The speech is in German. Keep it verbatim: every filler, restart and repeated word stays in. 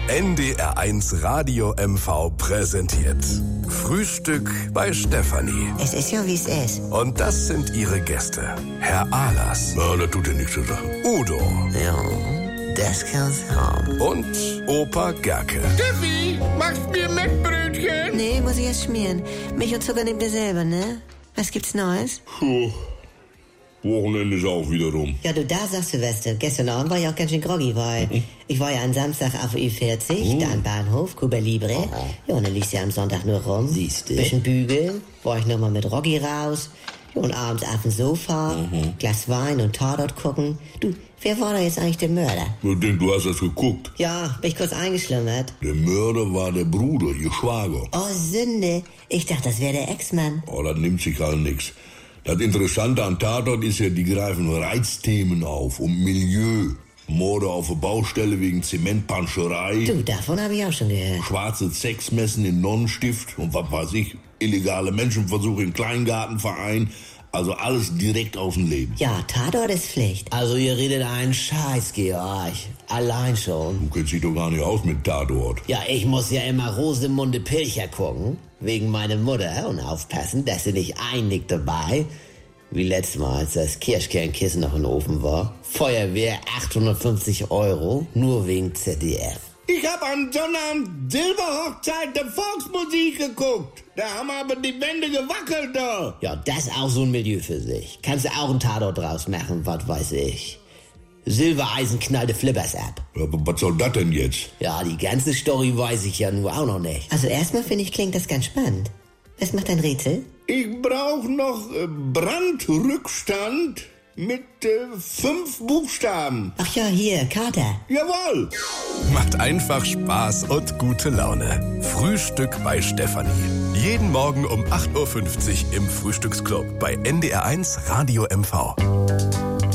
N D R eins Radio M V präsentiert Frühstück bei Stefanie. Es ist ja, wie es ist. Und das sind ihre Gäste. Herr Ahlers. Ja, das tut ja nichts zur Sache. Udo. Ja, das kann's haben. Und Opa Gerke. Steffi, machst mir Mettbrötchen? Nee, muss ich erst schmieren. Milch und Zucker nehmt ihr selber, ne? Was gibt's Neues? Puh. Wochenende ist auch wieder rum. Ja, du, da sagst du, Weste. Gestern Abend war ich auch ganz schön groggy, weil ich war ja am Samstag auf Ü vierzig, Mhm. da am Bahnhof, Cuba Libre. Ja, und dann liegst du ja am Sonntag nur rum. Siehste. Bisschen bügeln, war ich nochmal mit Roggi raus. Ja, und abends auf dem Sofa, Glas Wein und Tatort gucken. Du, wer war da jetzt eigentlich der Mörder? Ich denke, du hast das geguckt. Ja, bin ich kurz eingeschlummert. Der Mörder war der Bruder, ihr Schwager. Oh, Sünde. Ich dachte, das wäre der Ex-Mann. Oh, das nimmt sich halt nix. Das Interessante an Tatort ist ja, die greifen Reizthemen auf. Um Milieu. Morde auf der Baustelle wegen Zementpanscherei. Du, davon habe ich auch schon gehört. Schwarze Sexmessen in Nonnenstift. Und was weiß ich. Illegale Menschenversuche im Kleingartenverein. Also alles direkt aus dem Leben. Ja, Tatort ist Pflicht. Also ihr redet einen Scheiß, Georg. Allein schon. Du kennst dich doch gar nicht aus mit Tatort. Ja, ich muss ja immer Rosemunde Pilcher gucken. Wegen meiner Mutter. Und aufpassen, dass sie nicht einnickt dabei. Wie letztes Mal, als das Kirschkernkissen noch in den Ofen war. Feuerwehr achthundertfünfzig Euro. Nur wegen Z D F. Ich hab am Sonnabend Silberhochzeit der Volksmusik geguckt. Da haben aber die Wände gewackelt da. Ja, das ist auch so ein Milieu für sich. Kannst du auch einen Tatort draus machen, was weiß ich. Silbereisen knallte Flippers ab. Ja, aber was soll das denn jetzt? Ja, die ganze Story weiß ich ja nur auch noch nicht. Also erstmal finde ich, klingt das ganz spannend. Was macht dein Rätsel? Ich brauch noch äh, Brandrückstand mit äh, fünf Buchstaben. Ach ja, hier, Kater. Jawohl. Macht einfach Spaß und gute Laune. Frühstück bei Stefanie. Jeden Morgen um acht Uhr fünfzig im Frühstücksclub bei N D R eins Radio M V.